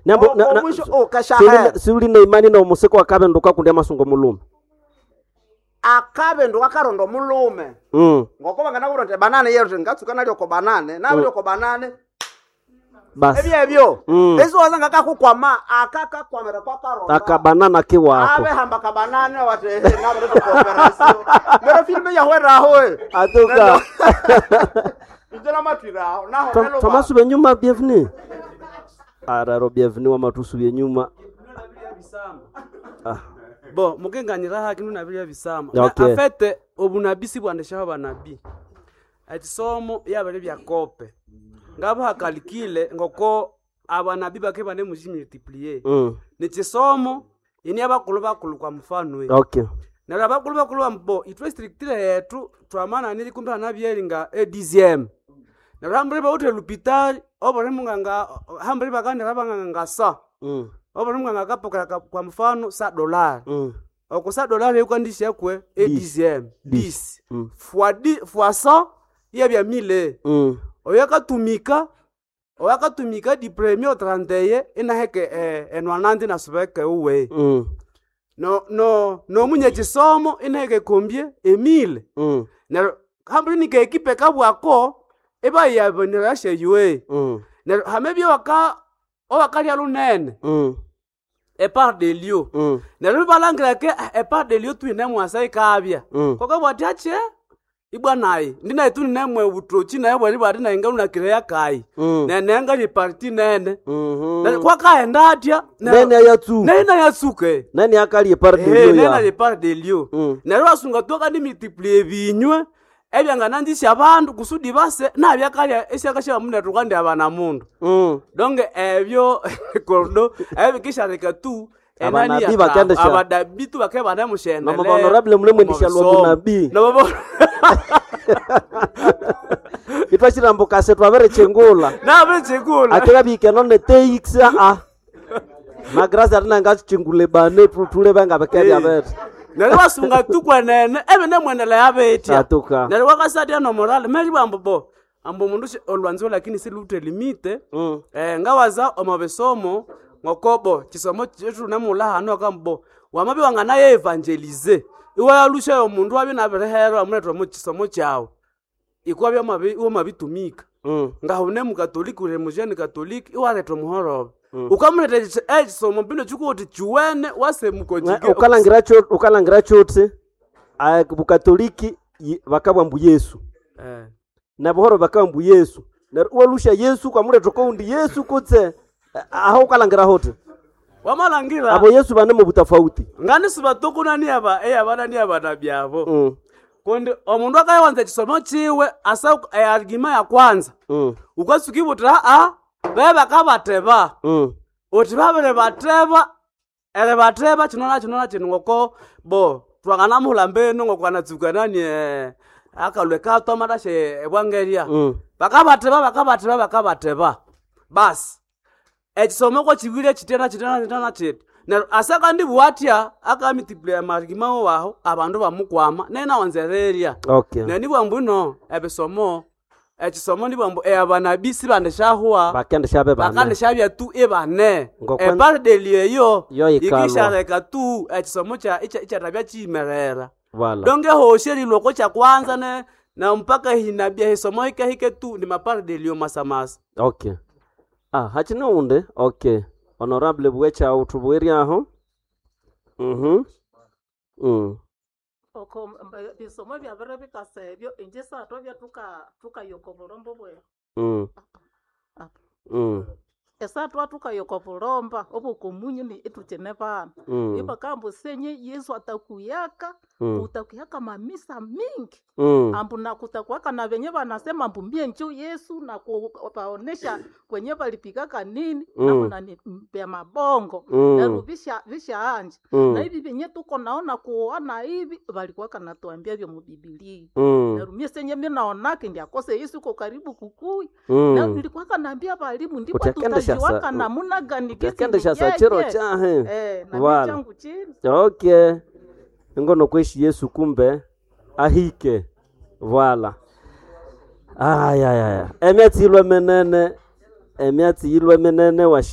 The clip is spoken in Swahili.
Nambo mwisho kashahe suli na imani na umuseko akabe ndoka kundia masungo mulume akabe ndo akarondo mulume ngoko bangana kuronde banane yero ngatsuka nalyo ko banane nawe ko banane basi ebyo ezo wazanga kakukwama akakakwamera kwa karonda akabanana kiwako abe hamba kabanane wate nabe to cooperation mero filme ya hwera hoe atoka Ijana matira na ho Thomas benyuma bienvenue araro bienvenue wa matusu benyuma bo mukenganyira haki nuna bya bisama Okay. afete obunabisi bwandesha banabi ati somo yabale bya kope ngabo hakalikile ngoko abanabi bake bane multiplier ni chisomo ini abakulu bakulu kwa mfano we okay na abakulu mbo itwe strictile yetu twamana nili kumbe anabyeringa DCM na rambere ba hotel hospital obore munganga hambere bakande rabanga sa obore munganga kapoka kwa mfano $100 okusa $1 yokandisha kwe DCM 10 fois 100 yabya 1000 oyakatumika di premier 31 inaheke enwanandi na subeke uwe no munye chisomo inaheke kombie 1000 na hambri ni ekipe kabwako eba yabonera sheywe na hamebi wakali alunene part de lieu na rubalangira ke part de lieu twine mwasai kabya koko bwatache ibwanaye ndina itu nemwe butrochi naye bwali bwati na ingalu na kireya kai na nenga ni party nene na kwa kaenda atya nene yatsu nene yatsuke nene akali part de lieu nene ali part de lieu na rwasunga toka ni multiplier binywe ebyanga nandisi abantu kusudi base na byakali esyakasha mundu tukande abana mundu donge ebyo kordo ebikisha reka tu abanabi bakandesha abadabitu bakebana mushendele na honorable mule ndisha lwa nabi na babo itwashira kase twabere chengula na bere chengula ateka bikeno ne TX na graza rina ngati chengule bane tutule banga bakeri abete nali wasunga tukwa nene ebe nemwendela yabeti atuka nali wakasati no moral meli bambo ambo mundu olwanzo lakini silute limite ngawaza omabesomo ngokobo chisomo chetu namula hano kambo wamabi wangana ye evangelize iwa yalusha yo mundu wabi na berehero amletwa mu chisomo chao ikwabya mabitumika ngahune mu katoliki ure mujeni katoliki iwa retwa muhoro ukamuleta chisomo bino chukuti chuwene wase mukojike ukalangira chotse ku katoliki bakabwa Yesu na bohoro bakabwa Yesu na walusha Yesu kwamuleta ko undi Yesu kutse aho kalangira hote wamalangira abo Yesu bane mu butafauti ngani sibatoko nani aba abana ni abana byabo konde omundu akayanza chisomo chiwe asa argument ya kwanza ukasukibutra beba kabateba oti babere bateba ele bateba chinona chinongoko bo twangana mulambeno ngokwana tsukanani akalwe ka tomata she ebwangeria bakabateba bas echisomo ko chibire chitena chete na asaka ndi bwatya akamitiplea marigimao waho abandu bamukwama nena wanzereria okay na nibwa mbuno ebisomo echisomo ndi bambo abanabisi bandeshahwa bakandeshabya tu ebane part de lieu ikishareka tu echisomo cha tabia chimerera voilà donge hosheri loko cha kwanza na mpaka hinabia hisomo hike tu ni part de lieu masamasa okay hachina unde okay honorable bwecha utubweria aho oko bisomo bya bere bikasebyo injesa twabya tuka yokobolombo bwe esa twatuka yokobolomba obukomunyu ni etutene bana ibakambo senye Yesu atakuyaka utakuyaka mamisa mingi ambu na kutakuwaka na venye wanasema mbumbie nchu Yesu na kupaonesha kwenye walipikaka nini na kunanipea mabongo na rubisha anje na hivi venye tuko naona kuona hivi walikuwaka natuambia vyo mbibilia na rumie senye mimi naonake ndi akose Yesu uko karibu kukui na nilikuwaka naambia walimu ndipo tutajiwaka na muna gani kesi chero chahe na changu chini okay ngono kweshi Yesu kumbe ahike voilà emiati ilwe menene wa